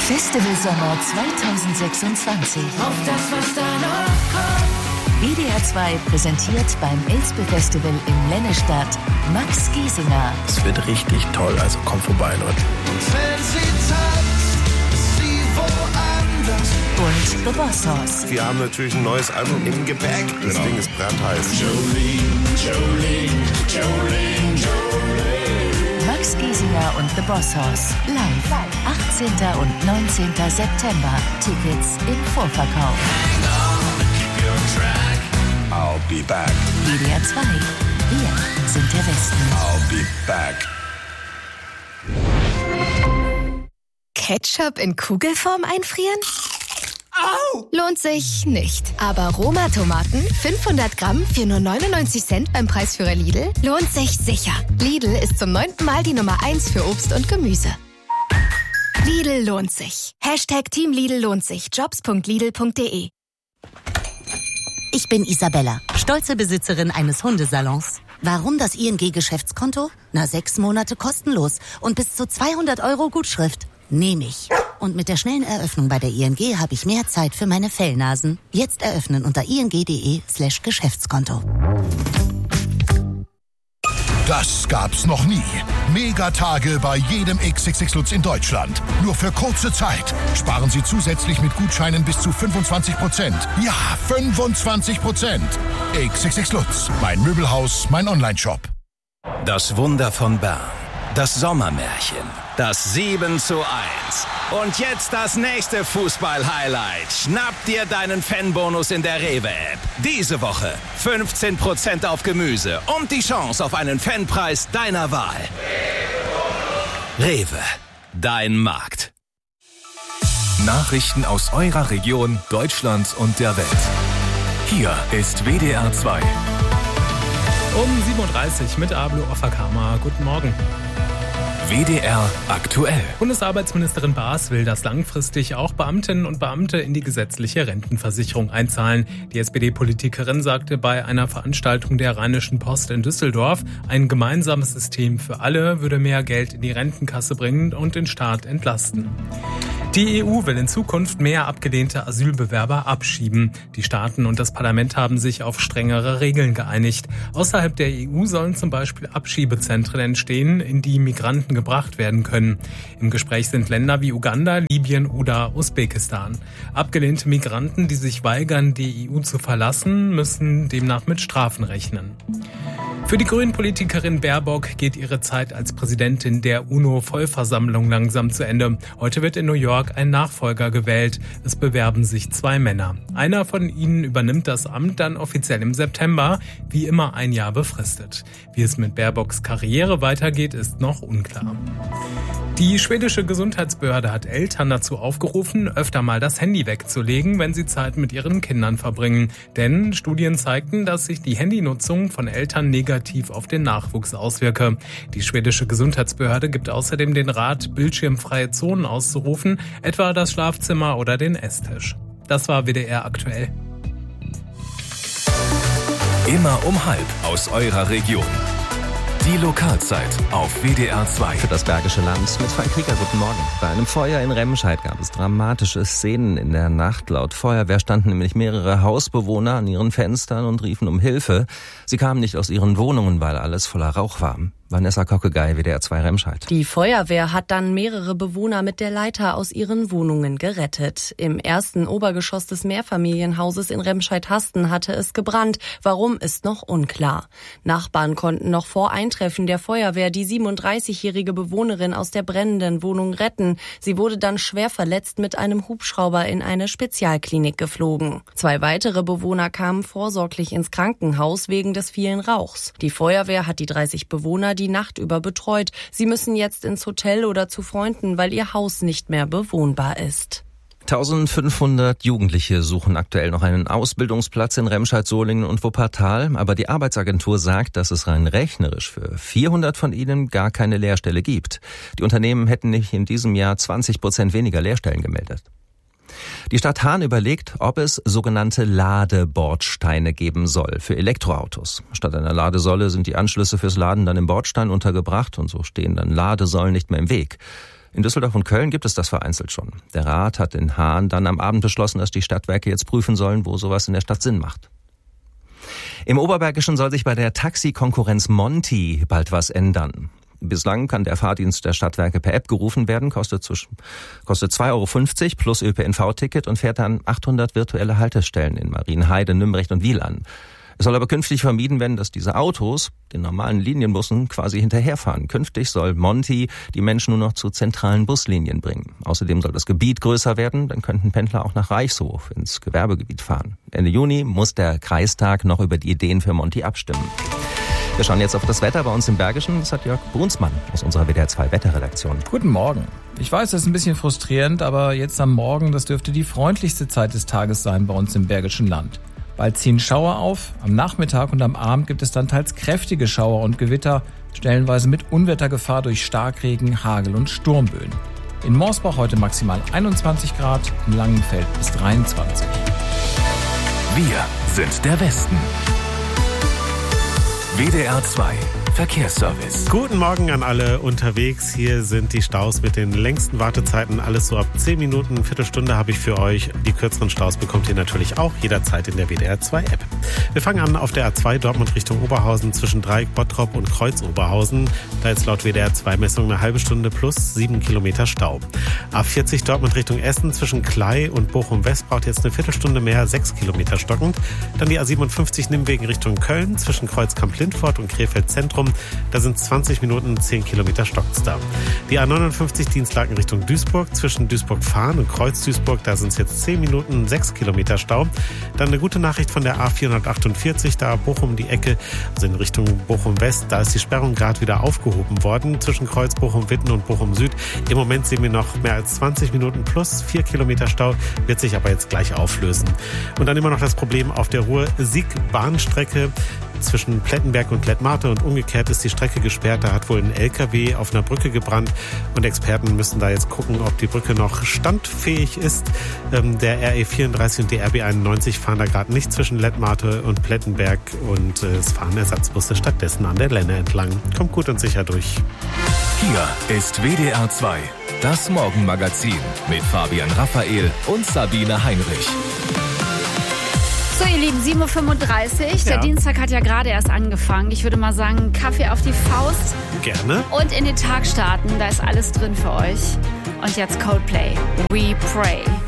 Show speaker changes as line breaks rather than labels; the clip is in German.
Festival Sommer 2026.
Auf das, was da noch kommt.
WDR 2 präsentiert beim Elspe Festival in Lennestadt Max Giesinger.
Es wird richtig toll, also kommt vorbei, Leute.
Und wenn sie tanzt, ist sie woanders.
Und The Boss Hoss.
Wir haben natürlich ein neues Album im Gepäck. Das Ding ist brandheiß.
Jolene.
Max Giesinger und The Boss Hoss. Live. 18. und 19. September. Tickets im Vorverkauf.
I'll be back.
WDR 2. Wir sind der Westen.
I'll be back.
Ketchup in Kugelform einfrieren?
Au!
Lohnt sich nicht. Aber Roma-Tomaten, 500 Gramm für nur 99 Cent beim Preisführer Lidl, lohnt sich sicher. Lidl ist zum 9. Mal die Nummer 1 für Obst und Gemüse. Lidl lohnt sich. #Team Lidl lohnt sich. Jobs.lidl.de.
Ich bin Isabella, stolze Besitzerin eines Hundesalons. Warum das ING-Geschäftskonto? 6 Monate kostenlos und bis zu 200 € Gutschrift. Nehme ich. Und mit der schnellen Eröffnung bei der ING habe ich mehr Zeit für meine Fellnasen. Jetzt eröffnen unter ing.de/Geschäftskonto.
Das gab's noch nie. Megatage bei jedem XXX Lutz in Deutschland. Nur für kurze Zeit. Sparen Sie zusätzlich mit Gutscheinen bis zu 25%. Ja, 25%. XXX Lutz. Mein Möbelhaus, mein Onlineshop.
Das Wunder von Bern. Das Sommermärchen. Das 7:1. Und jetzt das nächste Fußball-Highlight. Schnapp dir deinen Fanbonus in der Rewe-App. Diese Woche 15% auf Gemüse und die Chance auf einen Fanpreis deiner Wahl. Rewe, dein Markt.
Nachrichten aus eurer Region, Deutschland und der Welt. Hier ist WDR 2.
Um 7.30 Uhr mit Ablo Ofakama. Guten Morgen.
WDR aktuell.
Bundesarbeitsministerin Baas will, dass langfristig auch Beamtinnen und Beamte in die gesetzliche Rentenversicherung einzahlen. Die SPD-Politikerin sagte bei einer Veranstaltung der Rheinischen Post in Düsseldorf, ein gemeinsames System für alle würde mehr Geld in die Rentenkasse bringen und den Staat entlasten. Die EU will in Zukunft mehr abgelehnte Asylbewerber abschieben. Die Staaten und das Parlament haben sich auf strengere Regeln geeinigt. Außerhalb der EU sollen zum Beispiel Abschiebezentren entstehen, in die Migranten gebracht werden können. Im Gespräch sind Länder wie Uganda, Libyen oder Usbekistan. Abgelehnte Migranten, die sich weigern, die EU zu verlassen, müssen demnach mit Strafen rechnen. Für die Grünen-Politikerin Baerbock geht ihre Zeit als Präsidentin der UNO-Vollversammlung langsam zu Ende. Heute wird in New York ein Nachfolger gewählt. Es bewerben sich 2 Männer. Einer von ihnen übernimmt das Amt dann offiziell im September, wie immer ein Jahr befristet. Wie es mit Baerbocks Karriere weitergeht, ist noch unklar. Die schwedische Gesundheitsbehörde hat Eltern dazu aufgerufen, öfter mal das Handy wegzulegen, wenn sie Zeit mit ihren Kindern verbringen. Denn Studien zeigten, dass sich die Handynutzung von Eltern negativ auf den Nachwuchs auswirke. Die schwedische Gesundheitsbehörde gibt außerdem den Rat, bildschirmfreie Zonen auszurufen, etwa das Schlafzimmer oder den Esstisch. Das war WDR aktuell.
Immer um 12:30 aus eurer Region. Die Lokalzeit auf WDR 2.
Für das Bergische Land mit Frank Krieger, guten Morgen. Bei einem Feuer in Remscheid gab es dramatische Szenen in der Nacht. Laut Feuerwehr standen nämlich mehrere Hausbewohner an ihren Fenstern und riefen um Hilfe. Sie kamen nicht aus ihren Wohnungen, weil alles voller Rauch war. Vanessa Kockegei, WDR 2 Remscheid.
Die Feuerwehr hat dann mehrere Bewohner mit der Leiter aus ihren Wohnungen gerettet. Im ersten Obergeschoss des Mehrfamilienhauses in Remscheid-Hasten hatte es gebrannt. Warum, ist noch unklar. Nachbarn konnten noch vor Eintreffen der Feuerwehr die 37-jährige Bewohnerin aus der brennenden Wohnung retten. Sie wurde dann schwer verletzt mit einem Hubschrauber in eine Spezialklinik geflogen. 2 weitere Bewohner kamen vorsorglich ins Krankenhaus wegen des vielen Rauchs. Die Feuerwehr hat die 30 Bewohner die Nacht über betreut. Sie müssen jetzt ins Hotel oder zu Freunden, weil ihr Haus nicht mehr bewohnbar ist.
1500 Jugendliche suchen aktuell noch einen Ausbildungsplatz in Remscheid, Solingen und Wuppertal. Aber die Arbeitsagentur sagt, dass es rein rechnerisch für 400 von ihnen gar keine Lehrstelle gibt. Die Unternehmen hätten nämlich in diesem Jahr 20% weniger Lehrstellen gemeldet. Die Stadt Hahn überlegt, ob es sogenannte Ladebordsteine geben soll für Elektroautos. Statt einer Ladesäule sind die Anschlüsse fürs Laden dann im Bordstein untergebracht und so stehen dann Ladesäulen nicht mehr im Weg. In Düsseldorf und Köln gibt es das vereinzelt schon. Der Rat hat in Haan dann am Abend beschlossen, dass die Stadtwerke jetzt prüfen sollen, wo sowas in der Stadt Sinn macht. Im Oberbergischen soll sich bei der Taxikonkurrenz Monty bald was ändern. Bislang kann der Fahrdienst der Stadtwerke per App gerufen werden, kostet 2,50 € plus ÖPNV-Ticket und fährt dann 800 virtuelle Haltestellen in Marienheide, Nümbrecht und Wieland. Es soll aber künftig vermieden werden, dass diese Autos den normalen Linienbussen quasi hinterherfahren. Künftig soll Monty die Menschen nur noch zu zentralen Buslinien bringen. Außerdem soll das Gebiet größer werden, dann könnten Pendler auch nach Reichshof ins Gewerbegebiet fahren. Ende Juni muss der Kreistag noch über die Ideen für Monty abstimmen. Wir schauen jetzt auf das Wetter bei uns im Bergischen. Das hat Jörg Brunsmann aus unserer WDR 2 Wetterredaktion.
Guten Morgen. Ich weiß, das ist ein bisschen frustrierend, aber jetzt am Morgen, das dürfte die freundlichste Zeit des Tages sein bei uns im Bergischen Land. Bald ziehen Schauer auf, am Nachmittag und am Abend gibt es dann teils kräftige Schauer und Gewitter, stellenweise mit Unwettergefahr durch Starkregen, Hagel und Sturmböen. In Morsbach heute maximal 21 Grad, in Langenfeld bis 23.
Wir sind der Westen. WDR 2 Verkehrsservice.
Guten Morgen an alle unterwegs. Hier sind die Staus mit den längsten Wartezeiten. Alles so ab 10 Minuten, Viertelstunde habe ich für euch. Die kürzeren Staus bekommt ihr natürlich auch jederzeit in der WDR 2 App. Wir fangen an auf der A2 Dortmund Richtung Oberhausen zwischen Dreieck Bottrop und Kreuz Oberhausen. Da ist laut WDR 2 Messung eine halbe Stunde plus 7 Kilometer Stau. A40 Dortmund Richtung Essen zwischen Klei und Bochum West braucht jetzt eine Viertelstunde mehr, 6 Kilometer stockend. Dann die A57 Nimwegen Richtung Köln zwischen Kreuzkamp-Lindfort und Krefeld Zentrum. Da sind 20 Minuten, 10 Kilometer stockt's da. Die A59 Dienstlaken Richtung Duisburg zwischen Duisburg-Fahn und Kreuz-Duisburg. Da sind es jetzt 10 Minuten, 6 Kilometer Stau. Dann eine gute Nachricht von der A448, da Bochum die Ecke, also in Richtung Bochum-West. Da ist die Sperrung gerade wieder aufgehoben worden zwischen Kreuz, Bochum-Witten und Bochum-Süd. Im Moment sehen wir noch mehr als 20 Minuten plus 4 Kilometer Stau, wird sich aber jetzt gleich auflösen. Und dann immer noch das Problem auf der Ruhr-Sieg-Bahnstrecke zwischen Plettenberg und Lettmate und umgekehrt ist die Strecke gesperrt. Da hat wohl ein LKW auf einer Brücke gebrannt und Experten müssen da jetzt gucken, ob die Brücke noch standfähig ist. Der RE34 und die RB91 fahren da gerade nicht zwischen Lettmate und Plettenberg und es fahren Ersatzbusse stattdessen an der Lenne entlang. Kommt gut und sicher durch.
Hier ist WDR 2, das Morgenmagazin mit Fabian Raphael und Sabine Heinrich.
So, ihr Lieben, 7.35 Uhr. Der Dienstag hat ja gerade erst angefangen. Ich würde mal sagen, Kaffee auf die Faust.
Gerne.
Und in den Tag starten. Da ist alles drin für euch. Und jetzt Coldplay. We Pray.